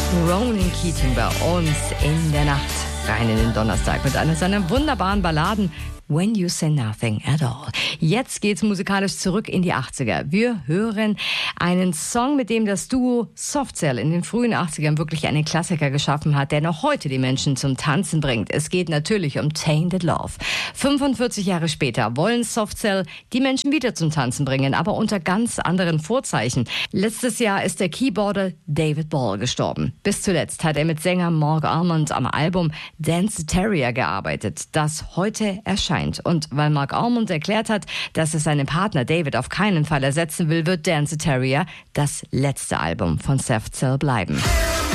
Ronan Keating bei uns in der Nacht rein in den Donnerstag mit einer seiner wunderbaren Balladen When You Say Nothing at All. Jetzt geht's musikalisch zurück in die 80er. Wir hören einen Song, mit dem das Duo Soft Cell in den frühen 80ern wirklich einen Klassiker geschaffen hat, der noch heute die Menschen zum Tanzen bringt. Es geht natürlich um Tainted Love. 45 Jahre später wollen Soft Cell die Menschen wieder zum Tanzen bringen, aber unter ganz anderen Vorzeichen. Letztes Jahr ist der Keyboarder David Ball gestorben. Bis zuletzt hat er mit Sänger Mark Almond am Album Dance the Terrier gearbeitet, das heute erscheint. Und weil Mark Almond erklärt hat, dass er seinen Partner David auf keinen Fall ersetzen will, wird Dance the Terrier das letzte Album von Soft Cell bleiben.